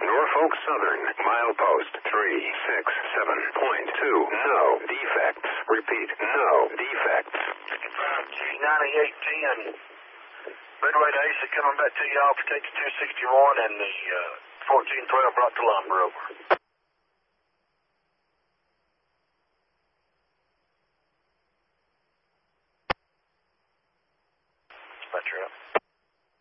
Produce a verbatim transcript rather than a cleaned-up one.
Norfolk Southern, milepost three six seven point two. No defects. Repeat, no defects. fifty-five G ninety-eight ten. Midway to Asa coming back to y'all for taking two sixty-one and the uh, fourteen twelve brought to lumber over. Dispatcher up.